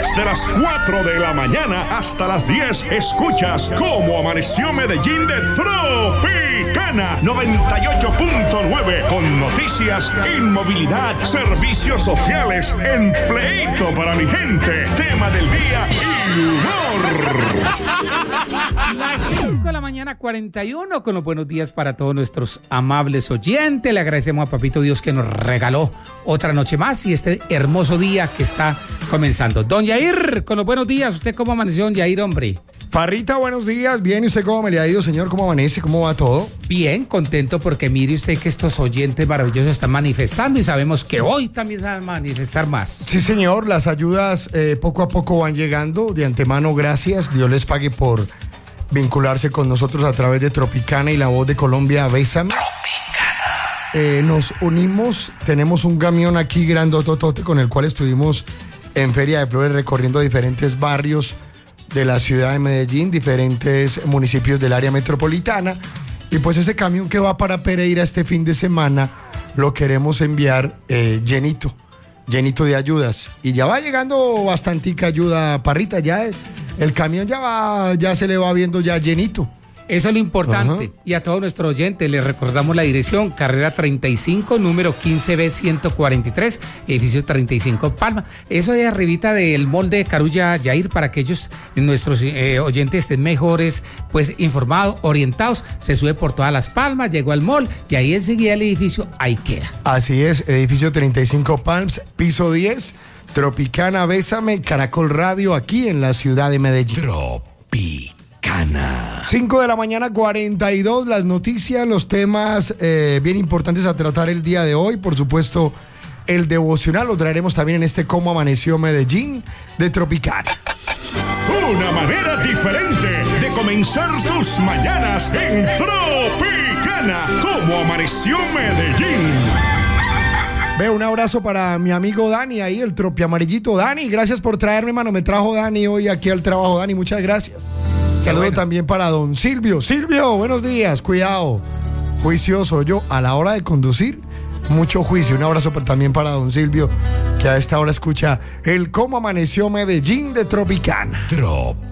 Desde las 4 de la mañana hasta las 10 escuchas Cómo Amaneció Medellín de Tropicana 98.9 con noticias, inmovilidad, servicios sociales, empleito para mi gente, tema del día y humor. Las 5 de la mañana 41 con los buenos días para todos nuestros amables oyentes. Le agradecemos a Papito Dios que nos regaló otra noche más y este hermoso día que está comenzando. Don Yair, con los buenos días. ¿Usted cómo amaneció, don Yair, hombre? Parrita, buenos días. Bien, ¿y usted cómo me le ha ido, señor? ¿Cómo amanece? ¿Cómo va todo? Bien, contento porque mire usted que estos oyentes maravillosos están manifestando y sabemos que hoy también se van a manifestar más. Sí, señor. Las ayudas poco a poco van llegando. De antemano, gracias. Dios les pague por vincularse con nosotros a través de Tropicana y La Voz de Colombia, Bésame. Nos unimos, tenemos un camión aquí grandototote con el cual estuvimos en Feria de Flores recorriendo diferentes barrios de la ciudad de Medellín, diferentes municipios del área metropolitana, y pues ese camión que va para Pereira este fin de semana lo queremos enviar llenito de ayudas, y ya va llegando bastantica ayuda, Parrita, ya el camión ya se le va viendo ya llenito. Eso es lo importante. Y a todos nuestros oyentes les recordamos la dirección: carrera 35, número 15B143, edificio 35 Palma. Eso de arribita del molde de Carulla, Yair, para que ellos, nuestros oyentes, estén mejores, pues informados, orientados. Se sube por todas las palmas, llegó al mall y ahí enseguida el edificio, ahí queda. Así es, edificio 35 Palms, piso 10, Tropicana, Bésame, Caracol Radio, aquí en la ciudad de Medellín. Tropicana. 5 de la mañana 42, las noticias, los temas bien importantes a tratar el día de hoy. Por supuesto, el devocional lo traeremos también en este Cómo Amaneció Medellín de Tropicana. Una manera diferente de comenzar tus mañanas en Tropicana. Cómo Amaneció Medellín. Veo un abrazo para mi amigo Dani ahí, el tropi amarillito. Dani, gracias por traerme, hermano. Me trajo Dani hoy aquí al trabajo. Dani, muchas gracias. Saludo también para don Silvio. Silvio, buenos días, cuidado. Juicioso yo a la hora de conducir, mucho juicio. Un abrazo también para don Silvio, que a esta hora escucha el Cómo Amaneció Medellín de Tropicana. Tropicana.